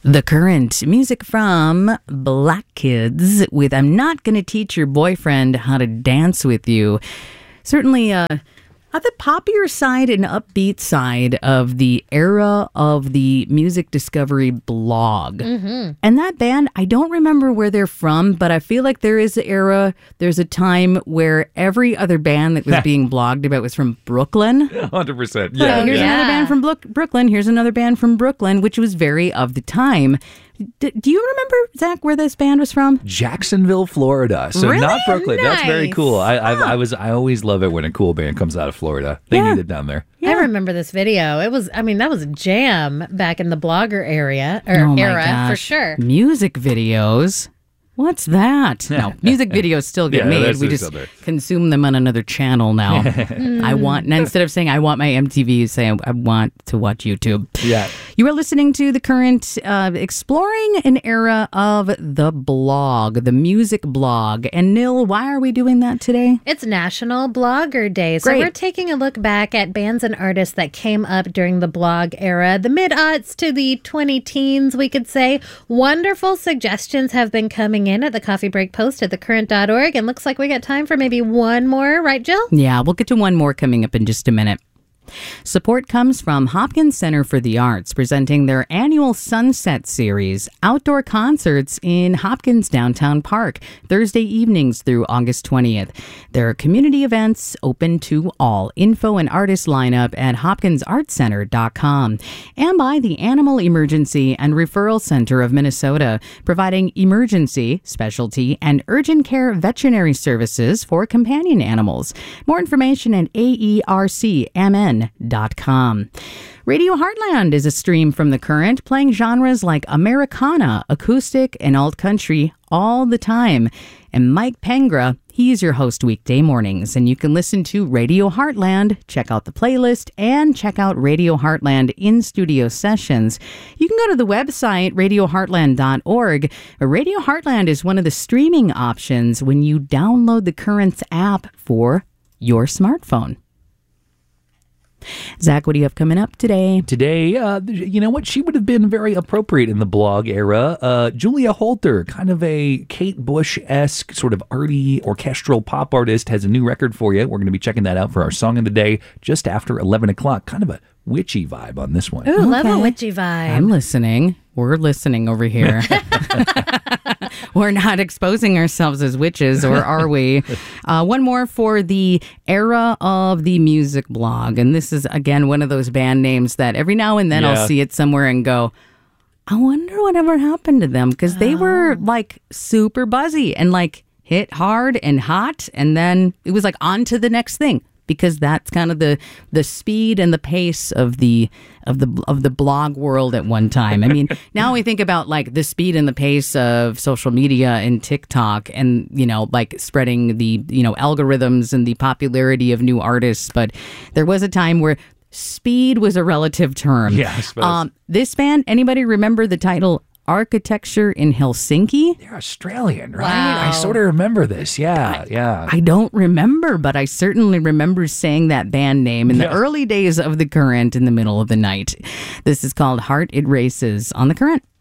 The Current, music from Black Kids with I'm Not Gonna Teach Your Boyfriend How to Dance With You. Certainly at the poppier side and upbeat side of the era of the music discovery blog. Mm-hmm. And that band, I don't remember where they're from, but I feel like there's a time where every other band that was being blogged about was from Brooklyn. 100%. Yeah. Here's another band from Brooklyn. Here's another band from Brooklyn, which was very of the time. Do you remember, Zach, where this band was from? Jacksonville, Florida. So really? Not Brooklyn. Nice. That's very cool. I always love it when a cool band comes out of Florida. They need it down there. Yeah. I remember this video. That was a jam back in the blogger era for sure. Music videos. What's that? No, music videos still get made. We just consume them on another channel now. Instead of saying I want my MTV, you say I want to watch YouTube. Yeah. You are listening to The Current, exploring an era of the blog, the music blog. And Nil, why are we doing that today? It's National Blogger Day. So we're taking a look back at bands and artists that came up during the blog era, the mid-aughts to the 20-teens, we could say. Wonderful suggestions have been coming in at the Coffee Break Post at thecurrent.org, and looks like we got time for maybe one more, right, Jill? Yeah, we'll get to one more coming up in just a minute. Support comes from Hopkins Center for the Arts, presenting their annual Sunset Series, outdoor concerts in Hopkins Downtown Park, Thursday evenings through August 20th. There are community events open to all. Info and artist lineup at hopkinsartcenter.com. And by the Animal Emergency and Referral Center of Minnesota, providing emergency, specialty, and urgent care veterinary services for companion animals. More information at AERCMN.com. Radio Heartland is a stream from The Current, playing genres like Americana, acoustic, and alt country all the time. And Mike Pengra, he's your host weekday mornings, and you can listen to Radio Heartland, check out the playlist, and check out Radio Heartland in-studio sessions. You can go to the website, radioheartland.org. Radio Heartland is one of the streaming options when you download the Current's app for your smartphone. Zach, what do you have coming up today? Today, you know what? She would have been very appropriate in the blog era. Julia Holter, kind of a Kate Bush-esque sort of arty orchestral pop artist, has a new record for you. We're going to be checking that out for our Song of the Day just after 11 o'clock. Kind of a witchy vibe on this one. Ooh, love a witchy vibe. I'm listening. We're listening over here. We're not exposing ourselves as witches, or are we? One more for the era of the music blog. And this is, again, one of those band names that every now and then I'll see it somewhere and go, I wonder whatever happened to them. Because they were like super buzzy and like hit hard and hot. And then it was like on to the next thing. Because that's kind of the speed and the pace of the blog world at one time. I mean, now we think about like the speed and the pace of social media and TikTok, and like spreading the algorithms and the popularity of new artists. But there was a time where speed was a relative term. Yeah, I suppose. This band, anybody remember the title Architecture in Helsinki? They're Australian, right? Wow. I sort of remember this. Yeah. I don't remember, but I certainly remember saying that band name in the early days of The Current in the middle of the night. This is called Heart It Races on The Current.